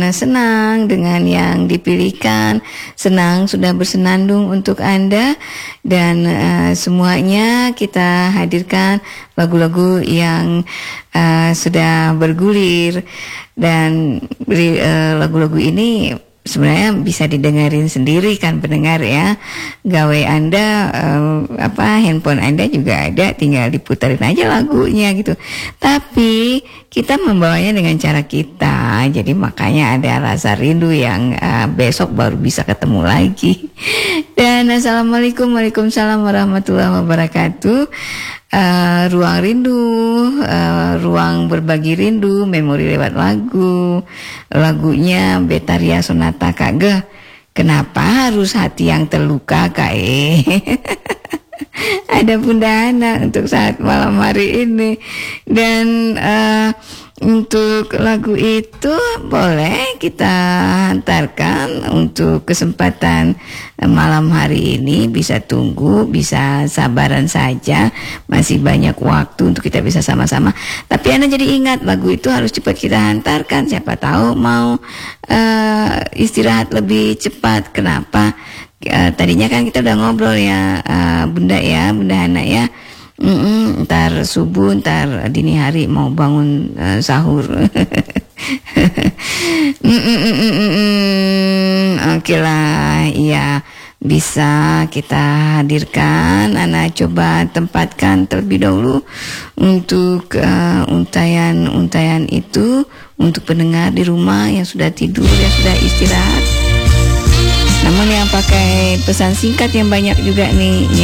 senang dengan yang dipilihkan, senang sudah bersenandung untuk Anda, dan semuanya kita hadirkan lagu-lagu yang sudah bergulir, dan lagu-lagu ini sebenarnya bisa didengarin sendiri kan pendengar ya. Gawe Anda handphone Anda juga ada, tinggal diputarin aja lagunya gitu. Tapi kita membawanya dengan cara kita, jadi makanya ada rasa rindu yang besok baru bisa ketemu lagi. Dan assalamualaikum, waalaikumsalam warahmatullahi wabarakatuh. Ruang rindu, ruang berbagi rindu, memori lewat lagu. Lagunya Betaria Sonata Kak Ge. Kenapa harus hati yang terluka Kak Ada Bunda Hana untuk saat malam hari ini. Dan untuk lagu itu boleh kita hantarkan untuk kesempatan malam hari ini. Bisa tunggu, bisa sabaran saja, masih banyak waktu untuk kita bisa sama-sama. Tapi Anda jadi ingat, lagu itu harus cepat kita hantarkan. Siapa tahu mau istirahat lebih cepat. Kenapa? Tadinya kan kita udah ngobrol ya, Bunda Hana ya. Ntar subuh, ntar dini hari mau bangun sahur. Oke lah, ya bisa kita hadirkan. Ana coba tempatkan terlebih dahulu untuk untayan itu untuk pendengar di rumah yang sudah tidur, yang sudah istirahat. Namun yang pakai pesan singkat yang banyak juga nih.